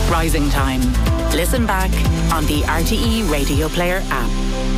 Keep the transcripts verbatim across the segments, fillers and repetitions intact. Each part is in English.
Rising Time. Listen back on the R T E Radio Player app.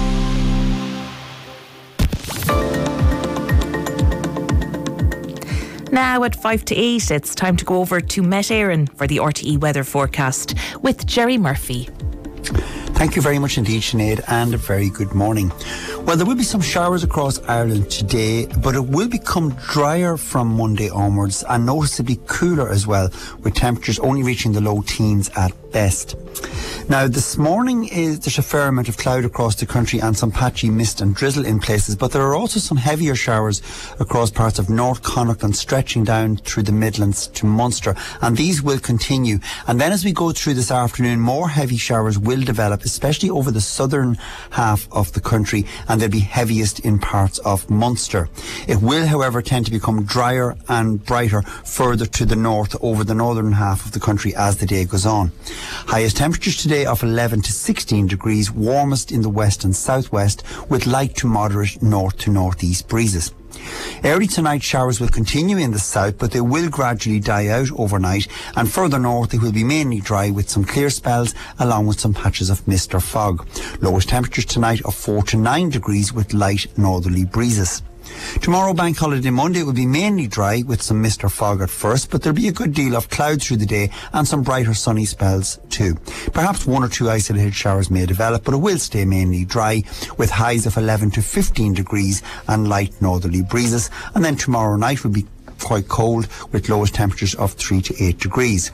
Now at five to eight, it's time to go over to Met Éireann for the R T E weather forecast with Jerry Murphy. Thank you very much indeed, Sinead, and a very good morning. Well, there will be some showers across Ireland today, but it will become drier from Monday onwards and noticeably cooler as well, with temperatures only reaching the low teens at best. Now, this morning is there's a fair amount of cloud across the country and some patchy mist and drizzle in places, but there are also some heavier showers across parts of North Connacht and stretching down through the Midlands to Munster, and these will continue. And then as we go through this afternoon, more heavy showers will develop, especially over the southern half of the country, and they'll be heaviest in parts of Munster. It will, however, tend to become drier and brighter further to the north over the northern half of the country as the day goes on. Highest temperatures today of eleven to sixteen degrees, warmest in the west and southwest, with light to moderate north to northeast breezes. Early tonight showers will continue in the south, but they will gradually die out overnight, and further north they will be mainly dry with some clear spells along with some patches of mist or fog. Lowest temperatures tonight of four to nine degrees with light northerly breezes. Tomorrow, Bank Holiday Monday, will be mainly dry with some mist or fog at first, but there'll be a good deal of cloud through the day and some brighter sunny spells too. Perhaps one or two isolated showers may develop, but it will stay mainly dry with highs of eleven to fifteen degrees and light northerly breezes. And then tomorrow night will be quite cold with lowest temperatures of three to eight degrees.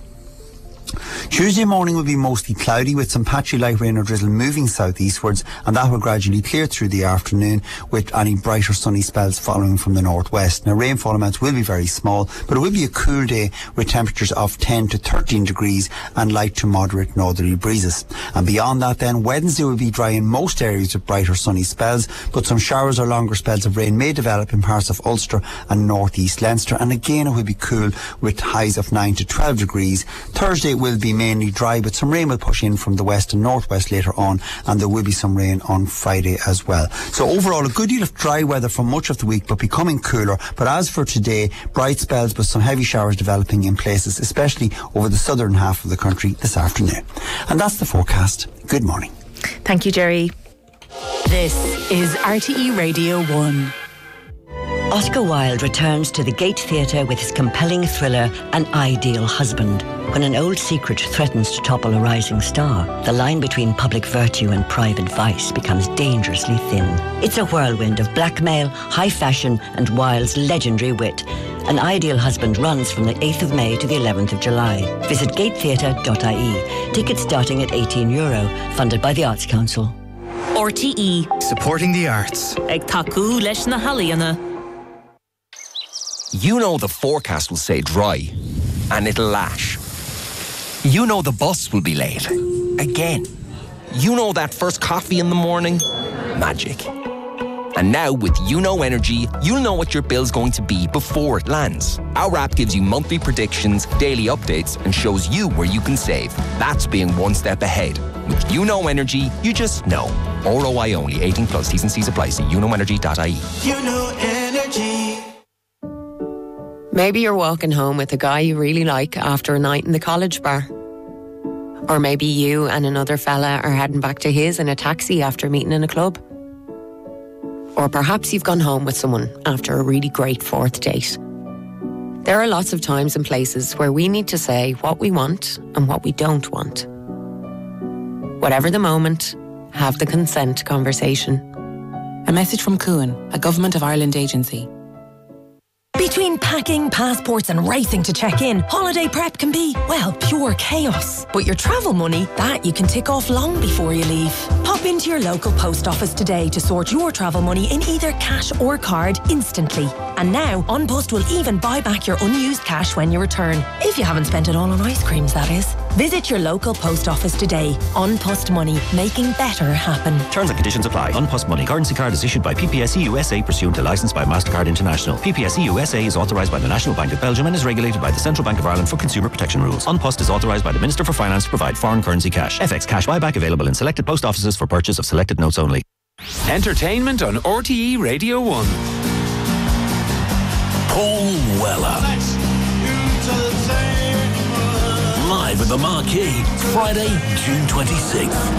Tuesday morning will be mostly cloudy with some patchy light rain or drizzle moving southeastwards, and that will gradually clear through the afternoon with any brighter sunny spells following from the northwest. Now, rainfall amounts will be very small, but it will be a cool day with temperatures of ten to thirteen degrees and light to moderate northerly breezes. And beyond that then, Wednesday will be dry in most areas with brighter sunny spells, but some showers or longer spells of rain may develop in parts of Ulster and northeast Leinster, and again it will be cool with highs of nine to twelve degrees. Thursday will be mainly dry, but some rain will push in from the west and northwest later on, and there will be some rain on Friday as well. So overall, a good deal of dry weather for much of the week, but becoming cooler. But as for today, bright spells with some heavy showers developing in places, especially over the southern half of the country this afternoon. And that's the forecast. Good morning. Thank you, Jerry. This is R T E Radio one. Oscar Wilde returns to the Gate Theatre with his compelling thriller An Ideal Husband. When an old secret threatens to topple a rising star, the line between public virtue and private vice becomes dangerously thin. It's a whirlwind of blackmail, high fashion and Wilde's legendary wit. An Ideal Husband runs from the eighth of May to the eleventh of July. Visit gate theatre dot I E. Tickets starting at eighteen euro, funded by the Arts Council. R T E. Supporting the arts. Ag taku leis na haliana. You know the forecast will say dry, and it'll lash. You know the bus will be late. Again. You know that first coffee in the morning? Magic. And now with YouKnow Energy, you'll know what your bill's going to be before it lands. Our app gives you monthly predictions, daily updates, and shows you where you can save. That's being one step ahead. With YouKnow Energy, you just know. R O I only, eighteen plus, T's and C's apply. See you know energy dot I E. YouKnow Energy. Maybe you're walking home with a guy you really like after a night in the college bar. Or maybe you and another fella are heading back to his in a taxi after meeting in a club. Or perhaps you've gone home with someone after a really great fourth date. There are lots of times and places where we need to say what we want and what we don't want. Whatever the moment, have the consent conversation. A message from Cuan, a Government of Ireland agency. Between packing, passports and racing to check in, holiday prep can be, well, pure chaos. But your travel money, that you can tick off long before you leave. Pop into your local post office today to sort your travel money in either cash or card instantly. And now, An Post will even buy back your unused cash when you return. If you haven't spent it all on ice creams, that is. Visit your local post office today. An Post Money, making better happen. Terms and conditions apply. An Post Money currency card is issued by P P S E U S A pursuant to licence by MasterCard International. P P S E U S A is authorised by the National Bank of Belgium and is regulated by the Central Bank of Ireland for consumer protection rules. An Post is authorised by the Minister for Finance to provide foreign currency cash. F X cash buyback available in selected post offices for purchase of selected notes only. Entertainment on R T E Radio one. Paul Weller. Live at with the Marquee, Friday, June twenty-sixth.